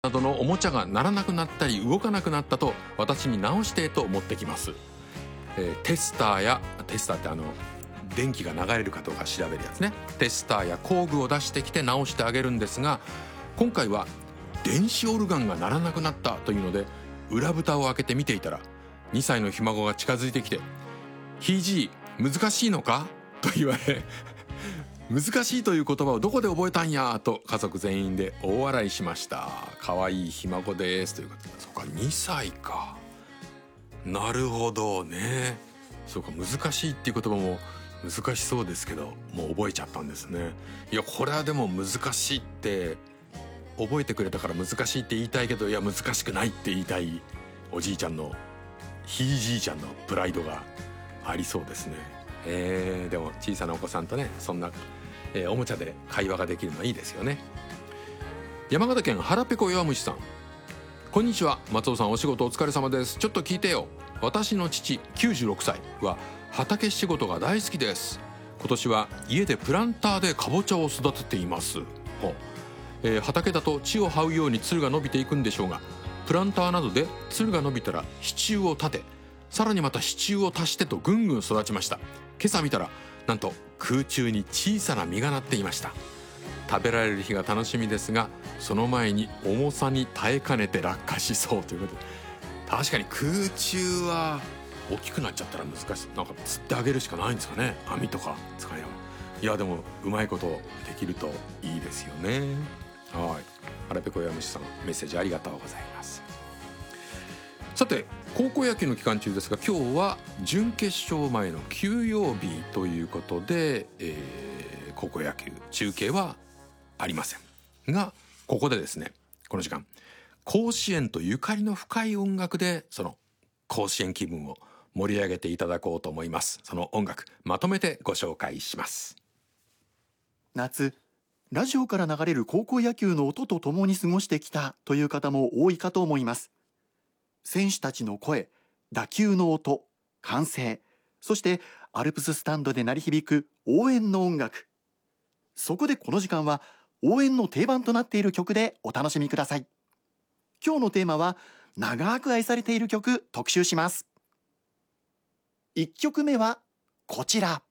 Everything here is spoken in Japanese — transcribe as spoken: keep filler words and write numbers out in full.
などのおもちゃが鳴らなくなったり動かなくなったと私に直してと持ってきます、えー、テスターやテスターってあの電気が流れるかどうか調べるやつね。テスターや工具を出してきて直してあげるんですが、今回は電子オルガンが鳴らなくなったというので裏蓋を開けて見ていたらにさいのひ孫が近づいてきて「ひいじい難しいのか?」と言われ難しいという言葉をどこで覚えたんやと家族全員で大笑いしました。かわいいひ孫ですということで、そうかにさいか、なるほどね。そうか難しいっていう言葉も難しそうですけどもう覚えちゃったんですね。いやこれはでも難しいって覚えてくれたから難しいって言いたいけど、いや難しくないって言いたいおじいちゃんのひいじいちゃんのプライドがありそうですね。えー、でも小さなお子さんとねそんな、えー、おもちゃで会話ができるのはいいですよね。山形県腹ペコ弱虫さん、こんにちは。松尾さんお仕事お疲れ様です。ちょっと聞いてよ。私の父きゅうじゅうろくさいは畑仕事が大好きです。今年は家でプランターでかぼちゃを育てています。ほう、えー、畑だと地を這うようにつるが伸びていくんでしょうが、プランターなどでつるが伸びたら支柱を立て、さらにまた支柱を足してとぐんぐん育ちました。今朝見たらなんと空中に小さな実がなっていました。食べられる日が楽しみですが、その前に重さに耐えかねて落下しそうということで、確かに空中は大きくなっちゃったら難しい。なんか釣ってあげるしかないんですかね、網とか使いながら。いやでもうまいことできるといいですよね。はい、腹ペコやむしさんメッセージありがとうございます。さて高校野球の期間中ですが、今日は準決勝前の休養日ということで、えー、高校野球中継はありませんが、ここでですねこの時間甲子園とゆかりの深い音楽でその甲子園気分を盛り上げていただこうと思います。その音楽まとめてご紹介します。 夏、ラジオから流れる高校野球の音とともに過ごしてきたという方も多いかと思います。選手たちの声、打球の音、歓声、そしてアルプススタンドで鳴り響く応援の音楽。そこでこの時間は応援の定番となっている曲でお楽しみください。今日のテーマは長く愛されている曲特集します。いっきょくめはこちら。